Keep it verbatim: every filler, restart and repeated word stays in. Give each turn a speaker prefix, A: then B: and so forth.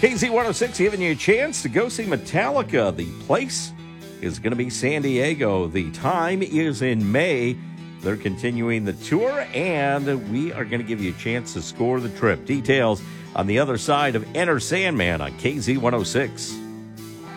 A: K Z one oh six giving you a chance to go see Metallica. The place is going to be San Diego. The time is in May. They're continuing the tour, and we are going to give you a chance to score the trip. Details on the other side of Enter Sandman on K Z one oh six.